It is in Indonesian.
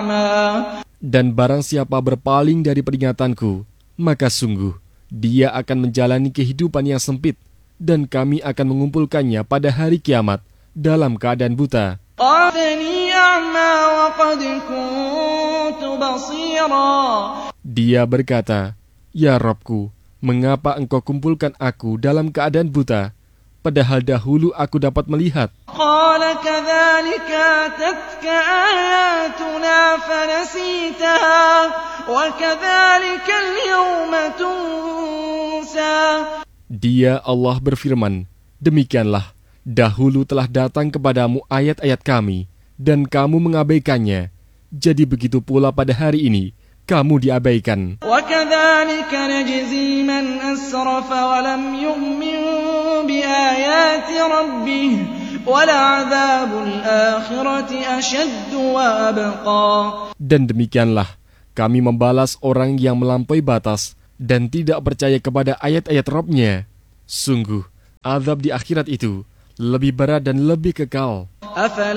أعمى. Dan barang siapa berpaling dari peringatanku, maka sungguh dia akan menjalani kehidupan yang sempit, dan kami akan mengumpulkannya pada hari kiamat dalam keadaan buta. Dia berkata, "Ya Rabbku, mengapa engkau kumpulkan aku dalam keadaan buta, padahal dahulu aku dapat melihat?" Dia Allah berfirman, "Demikianlah, dahulu telah datang kepadamu ayat-ayat kami, dan kamu mengabaikannya. Jadi begitu pula pada hari ini, kamu diabaikan." Dan demikianlah kami membalas orang yang melampaui batas dan tidak percaya kepada ayat-ayat Rabb-Nya. Sungguh, azab di akhirat itu lebih berat dan lebih kekal.